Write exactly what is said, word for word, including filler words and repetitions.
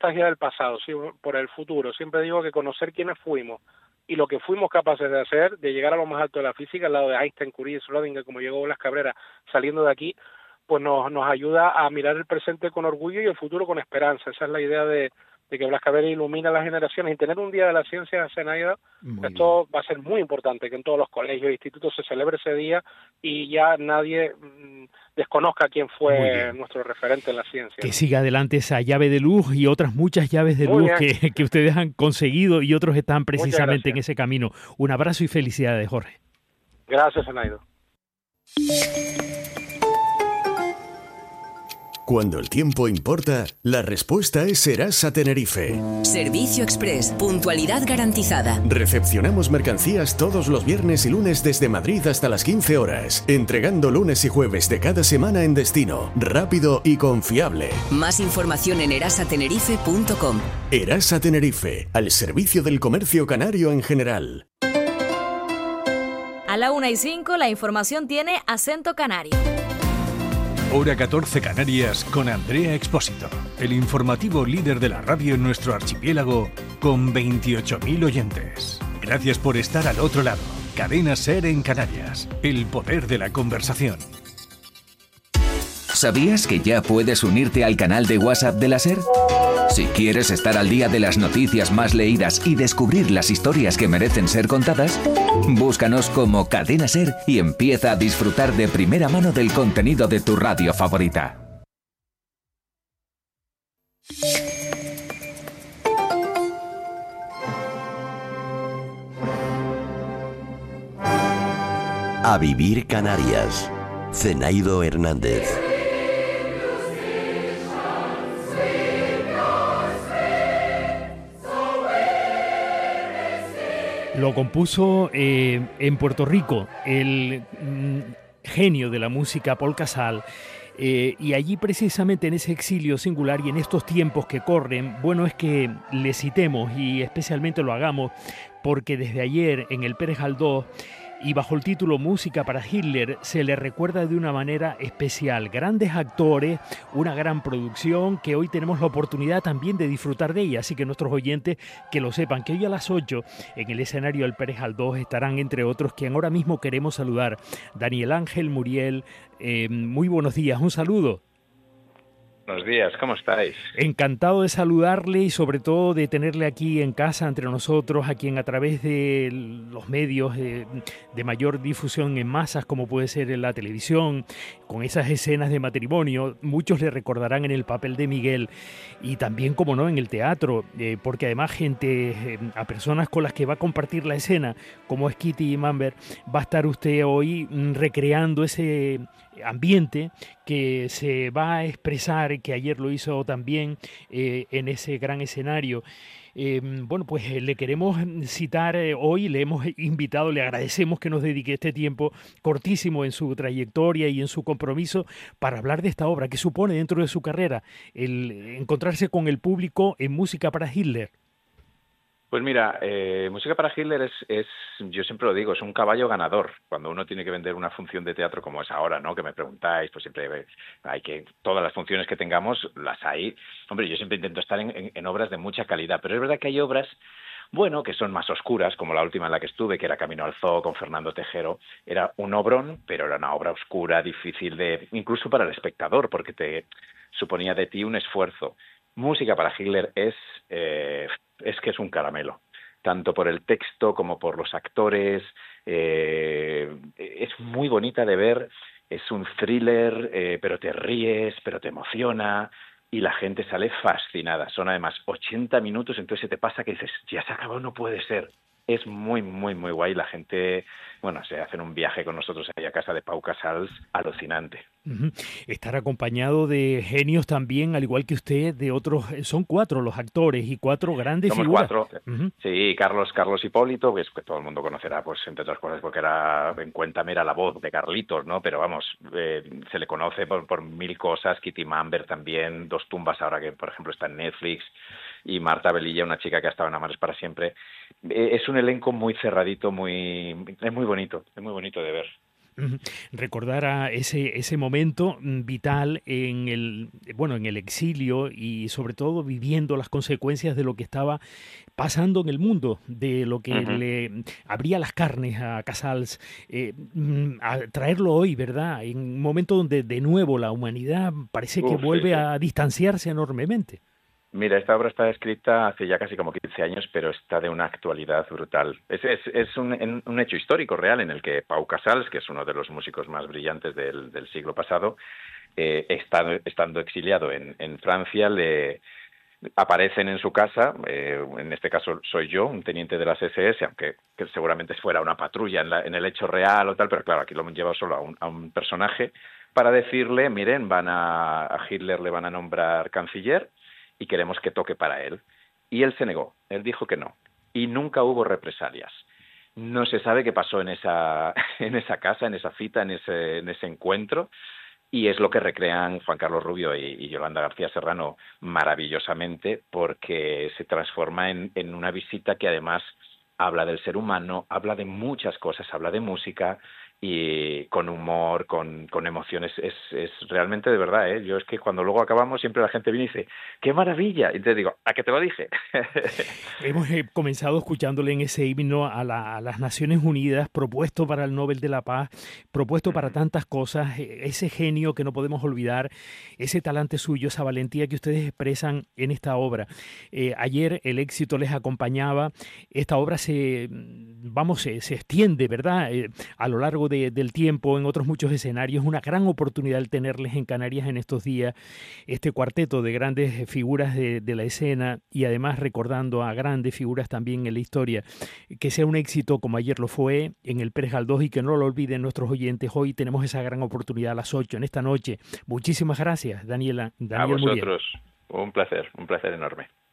nostalgia del pasado, sino por el futuro. Siempre digo que conocer quiénes fuimos y lo que fuimos capaces de hacer, de llegar a lo más alto de la física, al lado de Einstein, Curie y Schrödinger, como llegó Blas Cabrera saliendo de aquí, pues nos, nos ayuda a mirar el presente con orgullo y el futuro con esperanza. Esa es la idea de, de que Blas Cabrera ilumina a las generaciones. Y tener un Día de la Ciencia, Zenaida, esto va a ser muy importante, que en todos los colegios e institutos se celebre ese día y ya nadie mmm, desconozca quién fue nuestro referente en la ciencia. Que siga adelante esa llave de luz y otras muchas llaves de muy luz que, que ustedes han conseguido y otros están precisamente en ese camino. Un abrazo y felicidades, Jorge. Gracias, Zenaida. Cuando el tiempo importa, la respuesta es Serasa Tenerife. Servicio Express, puntualidad garantizada. Recepcionamos mercancías todos los viernes y lunes desde Madrid hasta las quince horas, entregando lunes y jueves de cada semana en destino, rápido y confiable. Más información en erasa tenerife punto com. Erasa Tenerife, al servicio del comercio canario en general. A la una y cinco, la información tiene acento canario. Hora catorce Canarias con Andrea Expósito, el informativo líder de la radio en nuestro archipiélago con veintiocho mil oyentes. Gracias por estar al otro lado. Cadena SER en Canarias, el poder de la conversación. ¿Sabías que ya puedes unirte al canal de WhatsApp de la SER? Si quieres estar al día de las noticias más leídas y descubrir las historias que merecen ser contadas, búscanos como Cadena SER y empieza a disfrutar de primera mano del contenido de tu radio favorita. A vivir Canarias. Zenaido Hernández. Lo compuso eh, en Puerto Rico el mm, genio de la música Paul Casal. Eh, y allí precisamente en ese exilio singular y en estos tiempos que corren, bueno es que le citemos y especialmente lo hagamos porque desde ayer en el Pérez Galdós y bajo el título Música para Hitler se le recuerda de una manera especial. Grandes actores, una gran producción que hoy tenemos la oportunidad también de disfrutar de ella, así que nuestros oyentes que lo sepan, que hoy a las ocho en el escenario del Pérez Galdós estarán entre otros quien ahora mismo queremos saludar. Daniel Ángel Muriel, eh, muy buenos días, un saludo. Buenos días, ¿cómo estáis? Encantado de saludarle y sobre todo de tenerle aquí en casa entre nosotros, a quien a través de los medios de, de mayor difusión en masas, como puede ser en la televisión, con esas escenas de matrimonio, muchos le recordarán en el papel de Miguel y también, como no, en el teatro, eh, porque además gente, eh, a personas con las que va a compartir la escena, como es Kitty Mamber, va a estar usted hoy mm, recreando ese ambiente que se va a expresar, que ayer lo hizo también eh, en ese gran escenario. Eh, bueno, pues eh, le queremos citar eh, hoy, le hemos invitado, le agradecemos que nos dedique este tiempo cortísimo en su trayectoria y en su compromiso para hablar de esta obra que supone dentro de su carrera el encontrarse con el público en Música para Hitler. Pues mira, eh, Música para Hitler es, es, yo siempre lo digo, es un caballo ganador. Cuando uno tiene que vender una función de teatro como es ahora, ¿no? Que me preguntáis, pues siempre hay que, todas las funciones que tengamos las hay. Hombre, yo siempre intento estar en, en, en obras de mucha calidad, pero es verdad que hay obras, bueno, que son más oscuras, como la última en la que estuve, que era Camino al Zoo con Fernando Tejero. Era un obrón, pero era una obra oscura, difícil de, incluso para el espectador, porque te suponía de ti un esfuerzo. Música para Hitler es, eh, es que es un caramelo, tanto por el texto como por los actores. Eh, es muy bonita de ver, es un thriller, eh, pero te ríes, pero te emociona y la gente sale fascinada. Son además ochenta minutos, entonces se te pasa que dices, ya se acabó, no puede ser. Es muy, muy, muy guay. La gente, bueno, se hacen un viaje con nosotros ahí a casa de Pau Casals alucinante. Uh-huh. Estar acompañado de genios también, al igual que usted, de otros, son cuatro los actores y cuatro grandes Somos figuras. cuatro, uh-huh. Sí, Carlos Carlos Hipólito, que es que todo el mundo conocerá, pues entre otras cosas, porque era, en Cuéntame era la voz de Carlitos, ¿no? Pero vamos, eh, se le conoce por, por mil cosas. Kitty Mamber también, Dos tumbas ahora que, por ejemplo, está en Netflix, y Marta Velilla, una chica que ha estado en Amores para siempre. Eh, es un elenco muy cerradito, muy es muy bonito, es muy bonito de ver. Recordar a ese ese momento vital en el bueno en el exilio y sobre todo viviendo las consecuencias de lo que estaba pasando en el mundo, de lo que uh-huh. le abría las carnes a Casals, eh, a traerlo hoy, ¿verdad? En un momento donde de nuevo la humanidad parece Uf, que vuelve sí, sí. a distanciarse enormemente. Mira, esta obra está escrita hace ya casi como quince años, pero está de una actualidad brutal. Es, es, es un, un hecho histórico real en el que Pau Casals, que es uno de los músicos más brillantes del, del siglo pasado, eh, está, estando exiliado en, en Francia, le aparecen en su casa, eh, en este caso soy yo, un teniente de las ese ese, aunque que seguramente fuera una patrulla en, la, en el hecho real o tal, pero claro, aquí lo hemos llevado solo a un, a un personaje para decirle, miren, van a, a Hitler le van a nombrar canciller, y queremos que toque para él. Y él se negó, él dijo que no. Y nunca hubo represalias. No se sabe qué pasó en esa, en esa casa, en esa cita, en ese, en ese encuentro, y es lo que recrean Juan Carlos Rubio y, y Yolanda García Serrano maravillosamente, porque se transforma en, en una visita que además habla del ser humano, habla de muchas cosas, habla de música, y con humor, con, con emociones, es, es realmente de verdad, ¿eh? Yo es que cuando luego acabamos siempre la gente viene y dice, ¡qué maravilla! Y te digo, ¿a qué te lo dije? Hemos eh, comenzado escuchándole en ese himno a, la, a las Naciones Unidas, propuesto para el Nobel de la Paz, propuesto para tantas cosas, ese genio que no podemos olvidar, ese talante suyo, esa valentía que ustedes expresan en esta obra. Eh, ayer el éxito les acompañaba, esta obra se, vamos, se, se extiende, ¿verdad?, eh, a lo largo de, del tiempo en otros muchos escenarios. Una gran oportunidad el tenerles en Canarias en estos días, este cuarteto de grandes figuras de, de la escena y además recordando a grandes figuras también en la historia. Que sea un éxito como ayer lo fue en el Pérez Galdós y que no lo olviden nuestros oyentes. Hoy tenemos esa gran oportunidad a las ocho en esta noche. Muchísimas gracias, Daniela. Daniel a vosotros, Muriel. Un placer, un placer enorme.